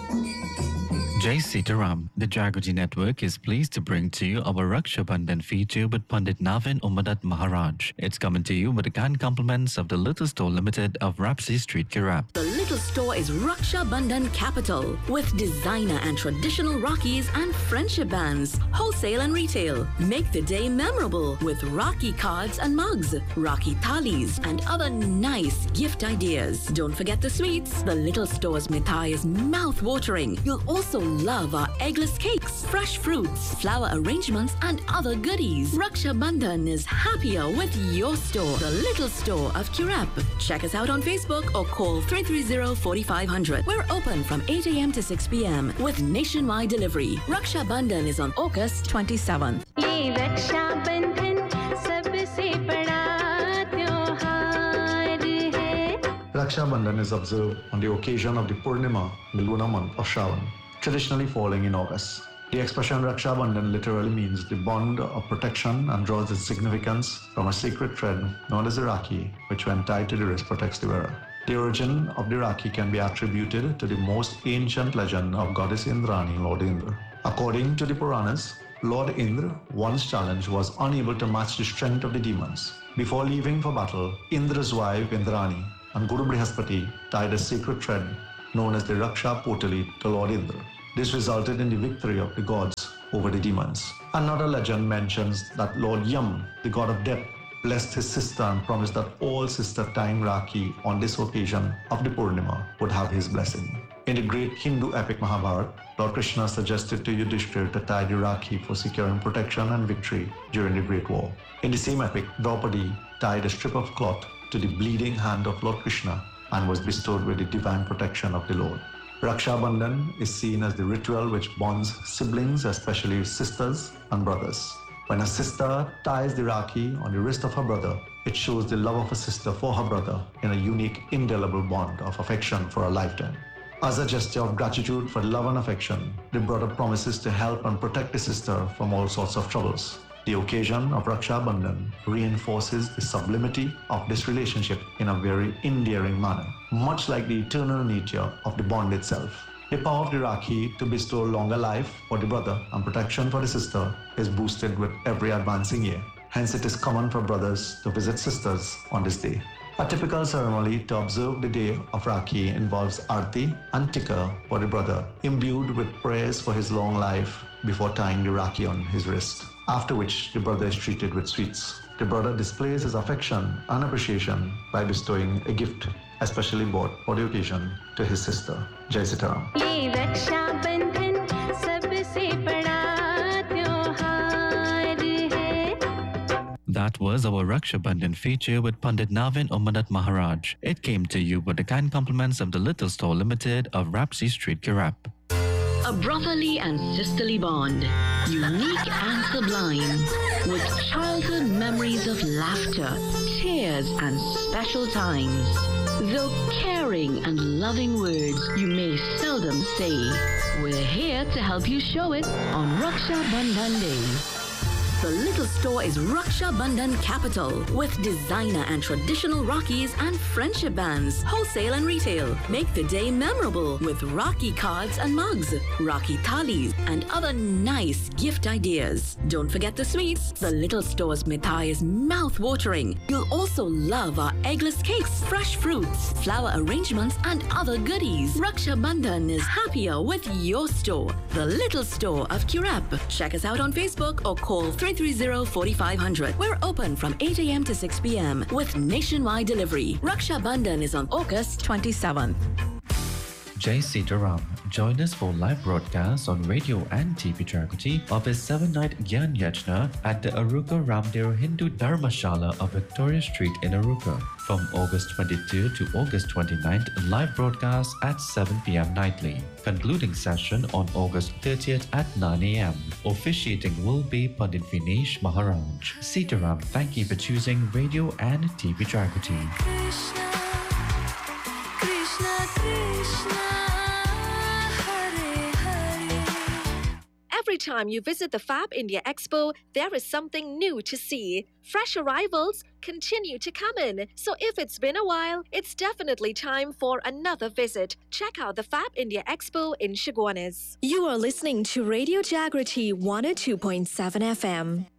Jai Sitaram, the Jagrati Network is pleased to bring to you our Raksha Bandhan feature with Pandit Navin Umadat Maharaj. It's coming to you with the kind compliments of the Little Store Limited of Rapsy Street, Kirap. The Little Store is Raksha Bandhan capital with designer and traditional Rakis and friendship bands, wholesale and retail. Make the day memorable with Rakhi cards and mugs, Rakhi thalis and other nice gift ideas. Don't forget the sweets. The Little Store's mithai is mouth-watering. You'll also love our eggless cakes, fresh fruits, flower arrangements and other goodies. Raksha Bandhan is happier with your store. The Little Store of Kirap. Check us out on Facebook or call 330-4500. We're open from 8 a.m. to 6 p.m. with nationwide delivery. Raksha Bandhan is on August 27th. ये रक्षा बंधन सबसे बड़ा त्योहार है. Raksha Bandhan is observed on the occasion of the Purnima, the lunar month of Shravan, traditionally falling in August. The expression Raksha Bandhan literally means the bond of protection and draws its significance from a sacred thread known as the Rakhi, which when tied to the wrist protects the wearer. The origin of the Rakhi can be attributed to the most ancient legend of goddess Indrani, Lord Indra. According to the Puranas, Lord Indra, once challenged, was unable to match the strength of the demons. Before leaving for battle, Indra's wife Indrani and Guru Brihaspati tied a sacred thread known as the Raksha Potali to Lord Indra. This resulted in the victory of the gods over the demons. Another legend mentions that Lord Yam, the god of death, blessed his sister and promised that all sister tying Rakhi on this occasion of the Purnima would have his blessing. In the great Hindu epic Mahabharata, Lord Krishna suggested to Yudhishthira to tie the Rakhi for securing protection and victory during the Great War. In the same epic, Draupadi tied a strip of cloth to the bleeding hand of Lord Krishna and was bestowed with the divine protection of the Lord. Raksha Bandhan is seen as the ritual which bonds siblings, especially sisters and brothers. When a sister ties the Rakhi on the wrist of her brother, it shows the love of a sister for her brother in a unique, indelible bond of affection for a lifetime. As a gesture of gratitude for love and affection, the brother promises to help and protect the sister from all sorts of troubles. The occasion of Raksha Bandhan reinforces the sublimity of this relationship in a very endearing manner, much like the eternal nature of the bond itself. The power of the Rakhi to bestow longer life for the brother and protection for the sister is boosted with every advancing year. Hence, it is common for brothers to visit sisters on this day. A typical ceremony to observe the day of Rakhi involves Arti and Tikka for the brother, imbued with prayers for his long life before tying the Rakhi on his wrist, after which the brother is treated with sweets. The brother displays his affection and appreciation by bestowing a gift, especially bought for the occasion, to his sister. Jai Sitaram. ये रक्षा बंधन सबसे बड़ा त्योहार है. That was our Raksha Bandhan feature with Pandit Navin Umadat Maharaj. It came to you with the kind compliments of the Little Store Limited of Rapsy Street, Kirap. A brotherly and sisterly bond, unique and sublime, with childhood memories of laughter, tears and special times. Though caring and loving words you may seldom say, we're here to help you show it on Raksha Bandhan Day. The Little Store is Raksha Bandhan capital with designer and traditional Rakis and friendship bands, wholesale and retail. Make the day memorable with Rakhi cards and mugs, Rakhi thalis and other nice gift ideas. Don't forget the sweets. The Little Store's mithai is mouth-watering. You'll also love our eggless cakes, fresh fruits, flower arrangements and other goodies. Raksha Bandhan is happier with your store. The Little Store of Kirap. Check us out on Facebook or call 330-4500. We're open from 8 a.m. to 6 p.m. with nationwide delivery. Raksha Bandhan is on August 27th. Jai Sitaram. Join us for live broadcasts on radio and TV Jagrati of his 7-night Gyan Yajna at the Aruka Ramdeo Hindu Dharmashala of Victoria Street in Aruka. From August 22 to August 29th, live broadcasts at 7 p.m. nightly. Concluding session on August 30th at 9 a.m. Officiating will be Pandit Vinesh Maharaj. Sitaram, thank you for choosing radio and TV Jagrati. Krishna, Krishna, Krishna, Hare Hare. Every time you visit the Fab India Expo, there is something new to see. Fresh arrivals continue to come in, so if it's been a while, it's definitely time for another visit. Check out the Fab India Expo in Chaguanas. You are listening to Radio Jagriti 102.7 FM.